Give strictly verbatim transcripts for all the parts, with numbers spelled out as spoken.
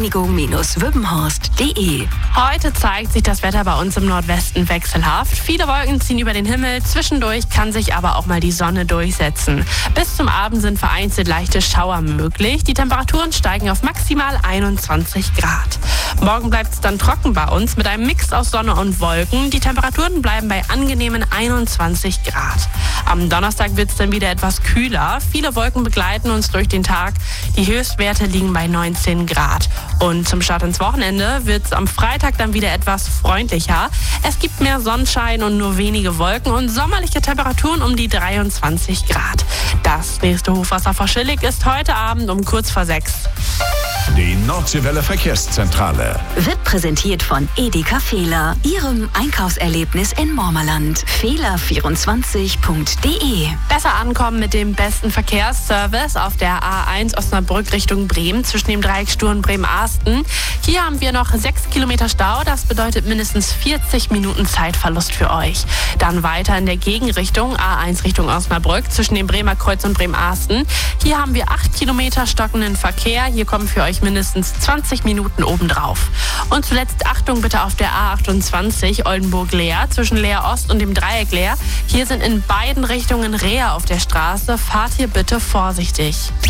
verkehrsreinigung-wübbenhorst punkt de. Heute zeigt sich das Wetter bei uns im Nordwesten wechselhaft. Viele Wolken ziehen über den Himmel, zwischendurch kann sich aber auch mal die Sonne durchsetzen. Bis zum Abend sind vereinzelt leichte Schauer möglich. Die Temperaturen steigen auf maximal einundzwanzig Grad. Morgen bleibt es dann trocken bei uns mit einem Mix aus Sonne und Wolken. Die Temperaturen bleiben bei angenehmen einundzwanzig Grad. Am Donnerstag wird es dann wieder etwas kühler. Viele Wolken begleiten uns durch den Tag. Die Höchstwerte liegen bei neunzehn Grad. Und zum Start ins Wochenende wird es am Freitag dann wieder etwas freundlicher. Es gibt mehr Sonnenschein und nur wenige Wolken und sommerliche Temperaturen um die dreiundzwanzig Grad. Das nächste Hochwasser vor Schillig ist heute Abend um kurz vor sechs. Die Nordseewelle Verkehrszentrale Wird präsentiert von Edeka Fehler, Ihrem Einkaufserlebnis in Mormerland. Fehler vierundzwanzig punkt de. Besser ankommen mit dem besten Verkehrsservice auf der A eins Osnabrück Richtung Bremen zwischen dem Dreieck Sturm Bremen-Arsten. Hier haben wir noch sechs Kilometer Stau. Das bedeutet mindestens vierzig Minuten Zeitverlust für euch. Dann weiter in der Gegenrichtung A eins Richtung Osnabrück zwischen dem Bremer Kreuz und Bremen-Arsten. Hier haben wir acht Kilometer stockenden Verkehr. Hier kommen für euch mindestens zwanzig Minuten obendrauf. Und zuletzt Achtung bitte auf der A achtundzwanzig Oldenburg-Leer zwischen Leer Ost und dem Dreieck Leer. Hier sind in beiden Richtungen Reher auf der Straße. Fahrt hier bitte vorsichtig.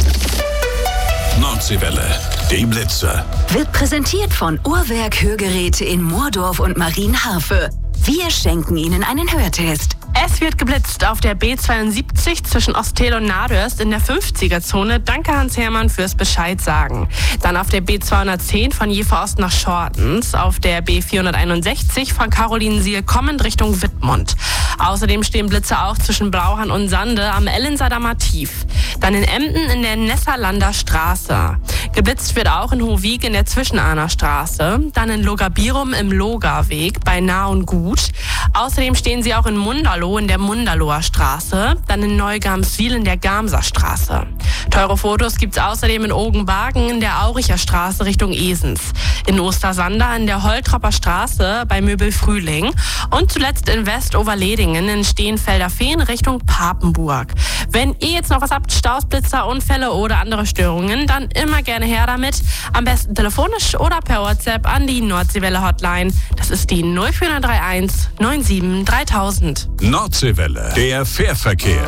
Nordseewelle, die Blitzer. Wird präsentiert von Uhrwerk Hörgeräte in Moordorf und Marienharfe. Wir schenken Ihnen einen Hörtest. Es wird geblitzt auf der B zweiundsiebzig zwischen Ostel und Nadörst in der fünfziger-Zone. Danke Hans Hermann fürs Bescheid sagen. Dann auf der B zweihundertzehn von Jever Ost nach Schortens, auf der B vierhunderteinundsechzig von Carolinensiel kommend Richtung Wittmund. Außerdem stehen Blitze auch zwischen Blauhahn und Sande am Ellensadamer Tief. Dann in Emden in der Nesserlander Straße. Geblitzt wird auch in Hohwig in der Zwischenahner Straße. Dann in Logabirum im Logarweg bei Nah und Gut. Außerdem stehen sie auch in Munderloh in der Munderloher Straße. Dann in Neugamswil in der Gamser Straße. Teure Fotos gibt's außerdem in Ogenbargen in der Auricher Straße Richtung Esens. In Ostersander in der Holtropper Straße bei Möbel Frühling. Und zuletzt in West-Oberledingen in Steenfelder Feen Richtung Papenburg. Wenn ihr jetzt noch was habt, Staus, Blitzer, Unfälle oder andere Störungen, dann immer gerne her damit. Am besten telefonisch oder per WhatsApp an die Nordseewelle Hotline. Das ist die null vier drei eins neun sieben dreitausend. Nordseewelle, der Fährverkehr.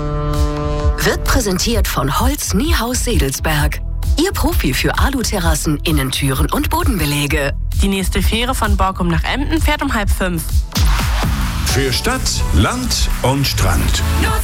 Wird präsentiert von Holz Niehaus Sedelsberg. Ihr Profi für Aluterrassen, Innentüren und Bodenbeläge. Die nächste Fähre von Borkum nach Emden fährt um halb fünf. Für Stadt, Land und Strand.